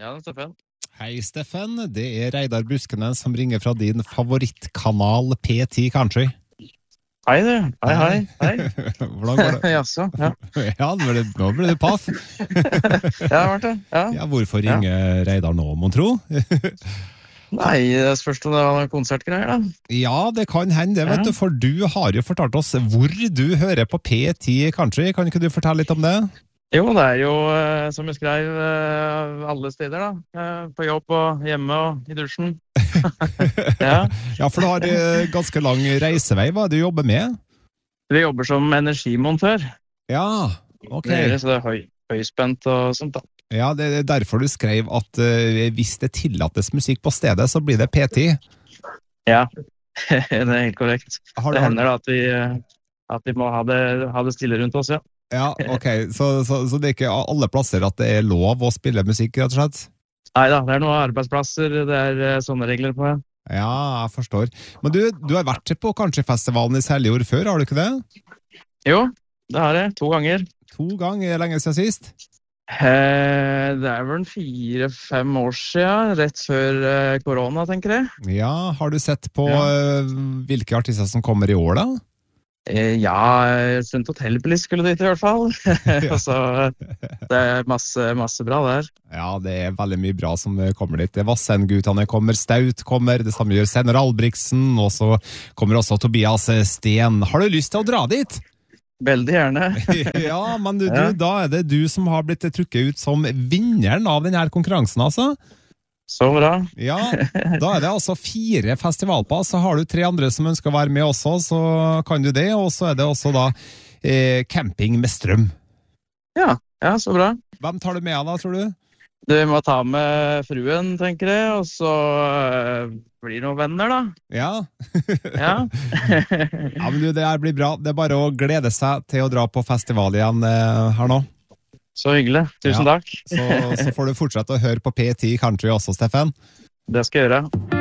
Ja, Steffen. Hei, Steffen. Det Reidar Buskenes som ringer fra din favorittkanal P10 Country. Hei du. Hei. Hvordan går det? Jaså, ja. Ja, nå ble det paff. Ja, Martin. Ja. Ja, hvorfor ringer Reidar nå, mon tro? Nei, det spørs om det var noen konsertgreier da. Ja, det kan hende, vet du, for du har jo fortalt oss hvor du hører på P10 Country. Kan ikke du fortelle litt om det? Jo, det jo, som jeg skrev, alle steder da. På jobb og hjemme og i dusjen. Ja. Ja, for du har ganske lang reisevei. Hva du jobber med? Vi jobber som energimontør. Ja, ok. Så det høyspent og sånt da. Ja, det derfor du skrev at hvis det tillates musikk på stedet, så blir det P10. Ja, det helt korrekt. Det hender da at vi må ha det stille rundt oss, ja. Ja, ok. Så det ikke alle plasser at det lov å spille musikk, rett og slett? Neida, det noen arbeidsplasser, det sånne regler på, ja. Ja, jeg forstår. Men du har vært på Countryfestivalen i Seljord før, har du ikke det? Jo, det har jeg. 2 ganger. 2 ganger, lenge siden sist? Det vel 4-5 år siden, rett før korona, tenker jeg. Ja, har du sett på hvilke artister som kommer i år da? Ja, Stunt Hotel skulle dit i hvert fall. Så det masse bra der. Ja, det veldig mye bra som kommer dit. Vassendgutane kommer, Staut kommer, det samme gjør Senner Albrigtsen, og så kommer også Tobias Sten. Har du lyst til å dra dit? Veldig gjerne. Ja, men da det du som har blitt trukket ut som vinneren av denne konkurransen, altså. Så bra. Ja, da det altså 4 festivalpass, så har du 3 andre som ønsker å være med også, så kan du det, og så det også da camping med strøm. Ja, så bra. Hvem tar du med da, tror du? Du må ta med fruen, tenker jeg, og så blir det noen venner da. Ja. Ja. Ja, men det her blir bra. Det bare å glede seg til å dra på festival igjen her nå. Så hyggelig. Tusen takk. Så får du fortsette å høre på P10 Country også, Steffen. Det skal jeg gjøre.